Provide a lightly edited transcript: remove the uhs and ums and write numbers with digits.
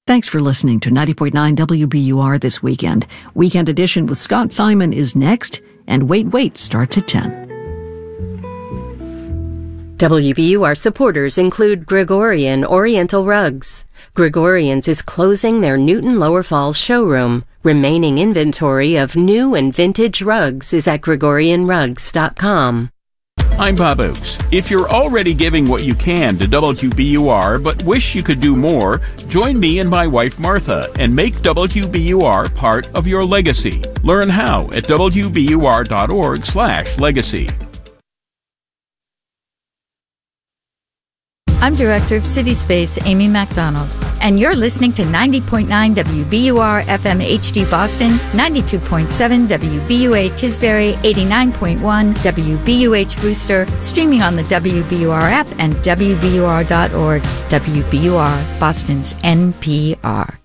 Thanks for listening to 90.9 WBUR this weekend. Weekend Edition with Scott Simon is next, and Wait, Wait starts at 10. WBUR supporters include Gregorian Oriental Rugs. Gregorian's is closing their Newton Lower Falls showroom. Remaining inventory of new and vintage rugs is at GregorianRugs.com. I'm Bob Oakes. If you're already giving what you can to WBUR but wish you could do more, join me and my wife Martha and make WBUR part of your legacy. Learn how at WBUR.org/legacy. I'm Director of City Space, Amy MacDonald, and you're listening to 90.9 WBUR FM HD Boston, 92.7 WBUA Tisbury, 89.1 WBUH Brewster, streaming on the WBUR app and WBUR.org. WBUR, Boston's NPR.